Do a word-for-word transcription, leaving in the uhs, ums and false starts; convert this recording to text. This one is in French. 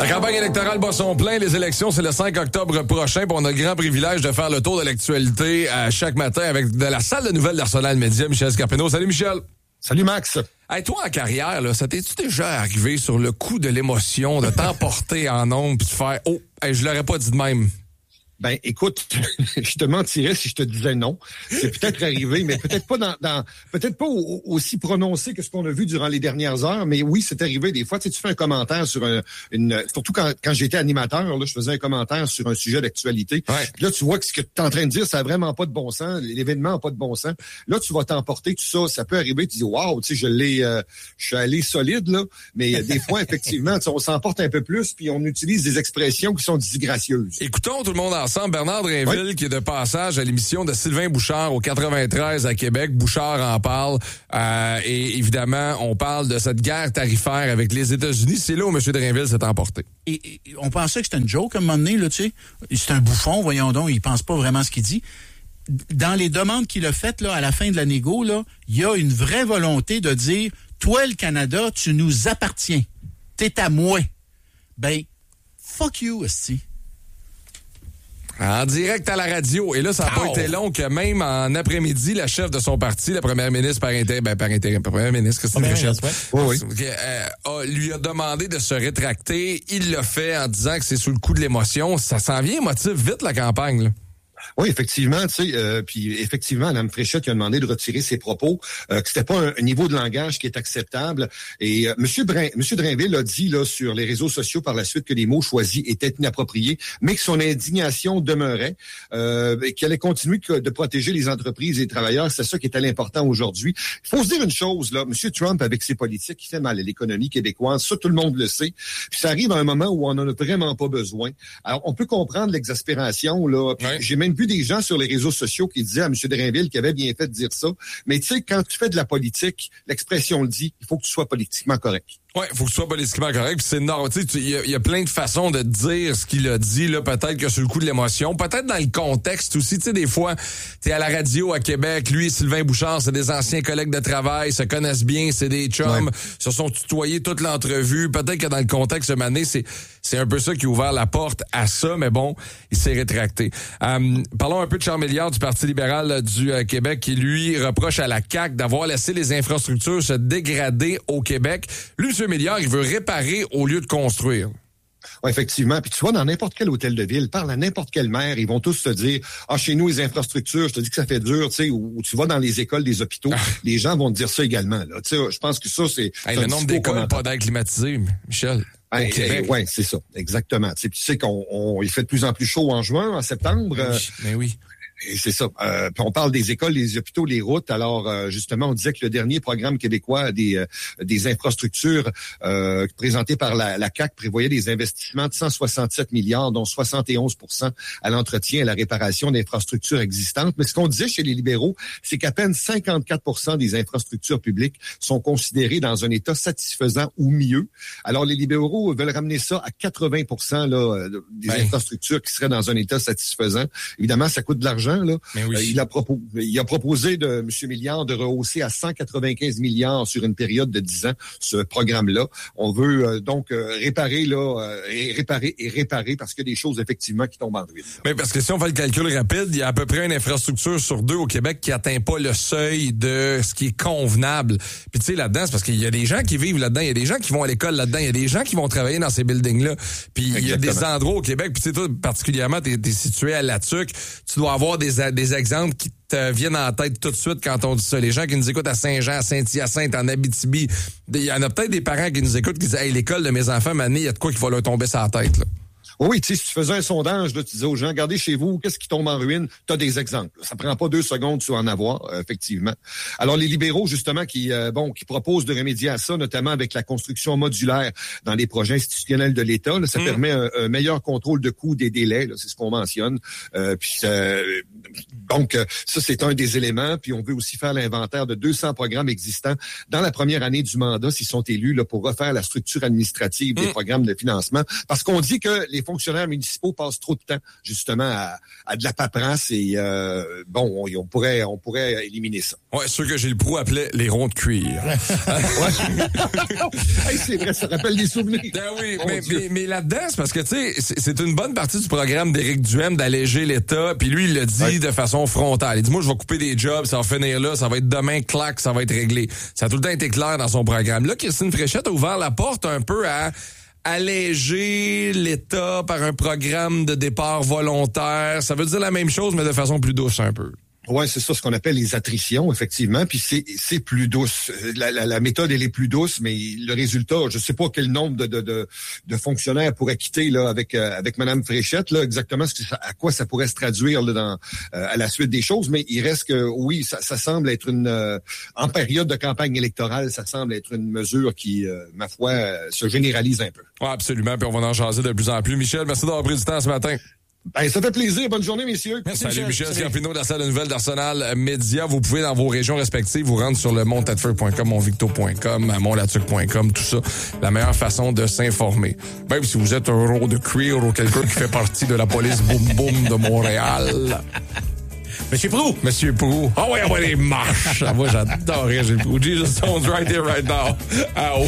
La campagne électorale bat son plein. Les élections, c'est le cinq octobre prochain. Puis on a le grand privilège de faire le tour de l'actualité à chaque matin avec de la salle de nouvelles d'Arsenal Média, Michel Scarpino. Salut, Michel. Salut, Max. Hey, toi, en carrière, là, ça t'es-tu déjà arrivé sur le coup de l'émotion, de t'emporter en ondes puis de faire « Oh, hey, je l'aurais pas dit de même ». Ben, écoute, je te mentirais si je te disais non. C'est peut-être arrivé, mais peut-être pas dans, dans peut-être pas au, aussi prononcé que ce qu'on a vu durant les dernières heures. Mais oui, c'est arrivé des fois. Tu sais, tu fais un commentaire sur un, une, surtout quand, quand j'étais animateur, là, je faisais un commentaire sur un sujet d'actualité. Ouais. Puis là, tu vois que ce que tu es en train de dire, ça a vraiment pas de bon sens. L'événement n'a pas de bon sens. Là, tu vas t'emporter tout ça. Ça peut arriver. Tu dis, waouh, tu sais, je l'ai, euh, je suis allé solide là. Mais des fois, effectivement, on s'emporte un peu plus, puis on utilise des expressions qui sont disgracieuses. Écoutons tout le monde ensemble. Bernard Drinville, oui, qui est de passage à l'émission de Sylvain Bouchard au quatre-vingt-treize à Québec. Bouchard en parle. Euh, et évidemment, on parle de cette guerre tarifaire avec les États-Unis. C'est là où M. Drinville s'est emporté. Et, et on pensait que c'était une joke à un moment donné, là, tu sais. C'est un bouffon, voyons donc, il pense pas vraiment ce qu'il dit. Dans les demandes qu'il a faites, là, à la fin de la négo, là, il y a une vraie volonté de dire, toi, le Canada, tu nous appartiens. T'es à moi. Ben, fuck you, esti. En direct à la radio. Et là, ça n'a pas oh. été long que même en après-midi, la chef de son parti, la première ministre par intérim, ben, par intérim, la première ministre, Christine Fréchette, oui, oui. euh, a, lui a demandé de se rétracter. Il l'a fait en disant que c'est sous le coup de l'émotion. Ça s'en vient émotif vite, la campagne, là. Oui, effectivement, tu sais, euh, puis effectivement, Mme Fréchette lui a demandé de retirer ses propos, euh, que c'était pas un, un niveau de langage qui est acceptable. Et euh, M. Brin, M. Drinville a dit là sur les réseaux sociaux par la suite que les mots choisis étaient inappropriés, mais que son indignation demeurait, euh, et qu'elle allait continuer de protéger les entreprises et les travailleurs. C'est ça qui est l'important aujourd'hui. Il faut se dire une chose, là, M. Trump, avec ses politiques, il fait mal à l'économie québécoise. Ça, tout le monde le sait. Puis ça arrive à un moment où on en a vraiment pas besoin. Alors, on peut comprendre l'exaspération, là. Puis, ouais. J'ai même vu des gens sur les réseaux sociaux qui disaient à M. Drinville qu'il avait bien fait de dire ça. Mais tu sais, quand tu fais de la politique, l'expression le dit, il faut que tu sois politiquement correct. Ouais, il faut que tu sois politiquement correct, puis c'est normal. Tu sais, il y, y a plein de façons de dire ce qu'il a dit, là, peut-être que sur le coup de l'émotion, peut-être dans le contexte aussi. Tu sais, des fois, t'es à la radio à Québec, lui et Sylvain Bouchard, c'est des anciens collègues de travail, se connaissent bien, c'est des chums, ouais. se sont tutoyés toute l'entrevue. Peut-être que dans le contexte de Mané, c'est c'est un peu ça qui a ouvert la porte à ça, mais bon, il s'est rétracté. Euh, parlons un peu de Charles Milliard du Parti libéral du euh, Québec, qui lui reproche à la C A Q d'avoir laissé les infrastructures se dégrader au Québec. Lui, M. Milliard, il veut réparer au lieu de construire. Oui, effectivement. Puis tu vois, dans n'importe quel hôtel de ville, parle à n'importe quel maire, ils vont tous te dire « Ah, chez nous, les infrastructures, je te dis que ça fait dur, tu sais, ou, ou tu vas dans les écoles, des hôpitaux, ah. les gens vont te dire ça également. Là. Tu sais, je pense que ça, c'est... Hey, le nombre d'écoles pas d'air climatisé, Michel. Hey, hey, oui, c'est ça, exactement. Tu sais, tu sais qu'on on, il fait de plus en plus chaud en juin, en septembre. Mais oui. Mais oui. Et c'est ça. Euh, puis on parle des écoles, des hôpitaux, les routes. Alors, euh, justement, on disait que le dernier programme québécois des euh, des infrastructures euh, présenté par la, la C A Q prévoyait des investissements de cent soixante-sept milliards, dont soixante et onze pour cent à l'entretien et à la réparation d'infrastructures existantes. Mais ce qu'on disait chez les libéraux, c'est qu'à peine cinquante-quatre pour cent des infrastructures publiques sont considérées dans un état satisfaisant ou mieux. Alors, les libéraux veulent ramener ça à quatre-vingts pour cent là, des ben. infrastructures qui seraient dans un état satisfaisant. Évidemment, ça coûte de l'argent. Là. Oui. Euh, il, a propo- il a proposé de M. Milliard de rehausser à cent quatre-vingt-quinze milliards sur une période de dix ans ce programme-là. On veut euh, donc euh, réparer là, euh, et réparer et réparer parce qu'il y a des choses effectivement qui tombent en ruine. Mais parce que si on fait le calcul rapide, il y a à peu près une infrastructure sur deux au Québec qui atteint pas le seuil de ce qui est convenable. Puis tu sais, là-dedans, c'est parce qu'il y a des gens qui vivent là-dedans, il y a des gens qui vont à l'école là-dedans, il y a des gens qui vont travailler dans ces buildings-là. Puis il y a des endroits au Québec, puis tu sais, toi particulièrement, t'es, t'es situé à Latuc, tu dois avoir des des exemples qui te viennent en tête tout de suite quand on dit ça. Les gens qui nous écoutent à Saint-Jean, à Saint-Hyacinthe, en Abitibi, il y en a peut-être des parents qui nous écoutent qui disent « Hey, l'école de mes enfants, Mané, il y a de quoi qui va leur tomber sur la tête. » là. Oui, tu sais, si tu faisais un sondage, là, tu disais aux gens, regardez chez vous, qu'est-ce qui tombe en ruine? Tu as des exemples. Ça prend pas deux secondes tu en avoir, euh, effectivement. Alors, les libéraux, justement, qui euh, bon, qui proposent de remédier à ça, notamment avec la construction modulaire dans les projets institutionnels de l'État, là, ça mmh. permet un, un meilleur contrôle de coûts des délais, là, c'est ce qu'on mentionne. Euh, puis, euh, donc, ça, c'est un des éléments. Puis, on veut aussi faire l'inventaire de deux cents programmes existants dans la première année du mandat, s'ils sont élus, là, pour refaire la structure administrative des mmh. programmes de financement. Parce qu'on dit que les fonctionnaires municipaux passent trop de temps, justement, à, à de la paperasse. Et, euh, bon, on, on, pourrait, on pourrait éliminer ça. Ouais, ceux que Gilles Proulx appelait les ronds de cuir. Hey, c'est vrai, ça rappelle des souvenirs. Ben oui, oh, mais, mais, mais là-dedans, c'est parce que, tu sais, c'est, c'est une bonne partie du programme d'Éric Duhem d'alléger l'État. Puis lui, il l'a dit ouais. de façon frontale. Il dit, moi, je vais couper des jobs, ça va finir là, ça va être demain, clac, ça va être réglé. Ça a tout le temps été clair dans son programme. Là, Christine Fréchette a ouvert la porte un peu à alléger l'État par un programme de départ volontaire. Ça veut dire la même chose, mais de façon plus douce un peu. Ouais, c'est ça, ce qu'on appelle les attritions, effectivement. Puis c'est c'est plus douce. La, la, la méthode, elle est plus douce, mais le résultat, je sais pas quel nombre de de de, de fonctionnaires pourrait quitter là avec euh, avec Madame Fréchette là, exactement ce que ça, à quoi ça pourrait se traduire là dans euh, à la suite des choses. Mais il reste que oui, ça, ça semble être une euh, en période de campagne électorale, ça semble être une mesure qui, euh, ma foi, euh, se généralise un peu. Ouais, absolument. Puis on va en jaser de plus en plus. Michel, merci d'avoir pris du temps ce matin. Ben, ça fait plaisir. Bonne journée, messieurs. Merci, Salut, Michel, Michel Scarpino de la salle de nouvelles d'Arsenal Média. Vous pouvez, dans vos régions respectives, vous rendre sur le montatfeu point com, montvicto point com, montlatuc point com, tout ça. La meilleure façon de s'informer. Même si vous êtes un rond de cuir ou quelqu'un qui fait partie de la police boum boum de Montréal. Monsieur Proulx. Monsieur Proulx. Ah oh, ouais, ouais, les marches. Ah, moi, j'adorais Gilles Proulx. Jesus Stone's right here, right now. Ah,